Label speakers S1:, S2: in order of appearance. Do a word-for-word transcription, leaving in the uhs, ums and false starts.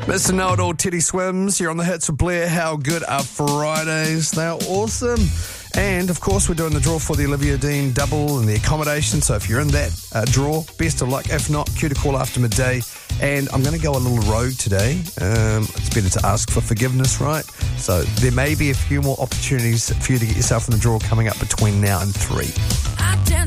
S1: Mister Know-It-All, Teddy Swims. You're on the hits with Blair. How good are Fridays? They're awesome. And, of course, we're doing the draw for the Olivia Dean double and the accommodation. So if you're in that uh, draw, best of luck. If not, cue to call after midday. And I'm going to go a little rogue today. Um, it's better to ask for forgiveness, right? So there may be a few more opportunities for you to get yourself in the draw coming up between now and three.